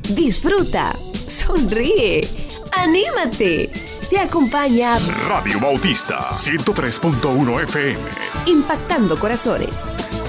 disfruta, sonríe, anímate. Te acompaña Radio Bautista 103.1 FM. Impactando corazones.